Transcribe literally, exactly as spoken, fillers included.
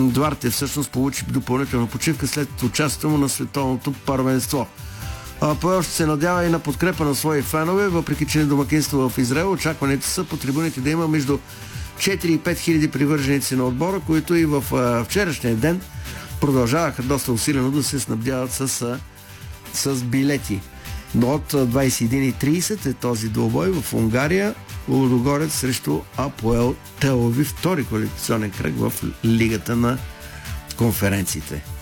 Дуарте всъщност получи допълнителна почивка след участието му на световното първенство. Апоел ще се надява и на подкрепа на свои фенове, въпреки че не домакинства в Израел. Очакването са по трибуните да има между четири и пет хиляди привърженици на отбора, които и в а, вчерашния ден продължаваха доста усилено да се снабдяват с, а, с билети. Но от двадесет и една и тридесет е този двубой в Унгария. Лудогорец срещу Апоел Тел Авив, втори квалификационен кръг в Лигата на конференциите.